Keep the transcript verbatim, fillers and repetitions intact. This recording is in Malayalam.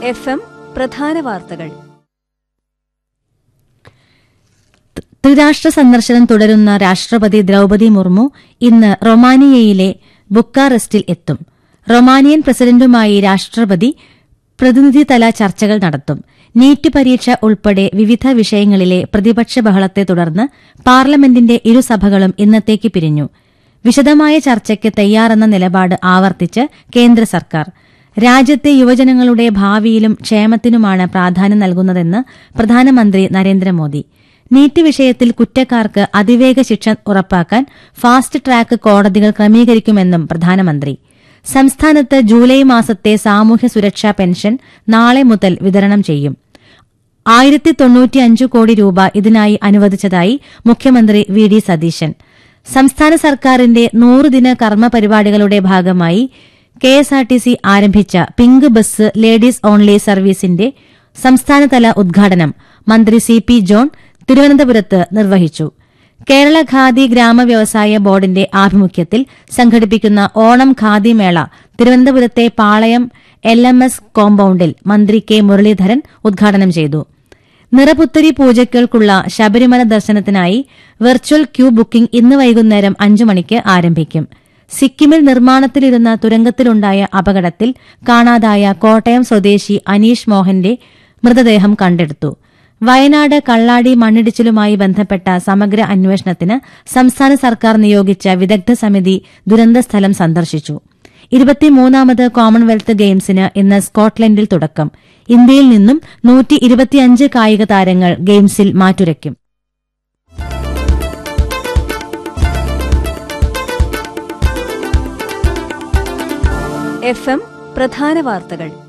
എഫ് എം പ്രധാന വാർത്തകൾ. ത്രിരാഷ്ട്ര സന്ദർശനം തുടരുന്ന രാഷ്ട്രപതി ദ്രൌപദി മുർമു ഇന്ന് റൊമാനിയയിലെ ബുക്കാറസ്റ്റിൽ എത്തും. റൊമാനിയൻ പ്രസിഡന്റുമായി രാഷ്ട്രപതി പ്രതിനിധിതല ചർച്ചകൾ നടത്തും. നീറ്റ് പരീക്ഷ ഉൾപ്പെടെ വിവിധ വിഷയങ്ങളിലെ പ്രതിപക്ഷ ബഹളത്തെ തുടർന്ന് പാർലമെന്റിന്റെ ഇരുസഭകളും ഇന്നത്തേക്ക് പിരിഞ്ഞു. വിശദമായ ചർച്ചയ്ക്ക് തയ്യാറെന്ന നിലപാട് ആവർത്തിച്ച് കേന്ദ്ര സർക്കാർ. രാജ്യത്തെ യുവജനങ്ങളുടെ ഭാവിയിലും ക്ഷേമത്തിനുമാണ് പ്രാധാന്യം നൽകുന്നതെന്ന് പ്രധാനമന്ത്രി നരേന്ദ്രമോദി. നീറ്റ് വിഷയത്തിൽ കുറ്റക്കാർക്ക് അതിവേഗ ശിക്ഷ ഉറപ്പാക്കാൻ ഫാസ്റ്റ് ട്രാക്ക് കോടതികൾ ക്രമീകരിക്കുമെന്നും പ്രധാനമന്ത്രി. സംസ്ഥാനത്ത് ജൂലൈ മാസത്തെ സാമൂഹ്യ സുരക്ഷാ പെൻഷൻ നാളെ മുതൽ വിതരണം ചെയ്യും. ആയിരത്തി തൊണ്ണൂറ്റിയഞ്ച് കോടി രൂപ ഇതിനായി അനുവദിച്ചതായി മുഖ്യമന്ത്രി വി ഡി സതീശൻ. സംസ്ഥാന സർക്കാരിന്റെ നൂറുദിന കർമ്മ പരിപാടികളുടെ ഭാഗമായി കെഎസ്ആർടിസി ആരംഭിച്ച പിങ്ക് ബസ് ലേഡീസ് ഓൺലി സർവീസിന്റെ സംസ്ഥാനതല ഉദ്ഘാടനം മന്ത്രി സി പി ജോൺ തിരുവനന്തപുരത്ത് നിർവഹിച്ചു. കേരള ഖാദി ഗ്രാമവ്യവസായ ബോർഡിന്റെ ആഭിമുഖ്യത്തിൽ സംഘടിപ്പിക്കുന്ന ഓണം ഖാദി മേള തിരുവനന്തപുരത്തെ പാളയം എൽ എം എസ് കോമ്പൌണ്ടിൽ മന്ത്രി കെ മുരളീധരൻ ഉദ്ഘാടനം ചെയ്തു. നിറപുത്തരി പൂജയ്ക്കുള്ള ശബരിമല ദർശനത്തിനായി വെർച്വൽ ക്യൂ ബുക്കിംഗ് ഇന്ന് വൈകുന്നേരം അഞ്ചു മണിക്ക് ആരംഭിക്കും. സിക്കിമിൽ നിർമ്മാണത്തിലിരുന്ന തുരങ്കത്തിലുണ്ടായ അപകടത്തിൽ കാണാതായ കോട്ടയം സ്വദേശി അനീഷ് മോഹന്റെ മൃതദേഹം കണ്ടെടുത്തു. വയനാട് കള്ളാടി മണ്ണിടിച്ചിലുമായി ബന്ധപ്പെട്ട സമഗ്ര അന്വേഷണത്തിന് സംസ്ഥാന സർക്കാർ നിയോഗിച്ച വിദഗ്ധ സമിതി ദുരന്തസ്ഥലം സന്ദർശിച്ചു. ഇരുപത്തിമൂന്നാമത് കോമൺവെൽത്ത് ഗെയിംസിന് ഇന്ന് സ്കോട്ട്ലൻഡിൽ തുടക്കം. ഇന്ത്യയിൽ നിന്നും നൂറ്റി ഇരുപത്തിയഞ്ച് കായിക താരങ്ങൾ ഗെയിംസിൽ മാറ്റുരയ്ക്കും. എഫ് എം പ്രധാന വാർത്തകൾ.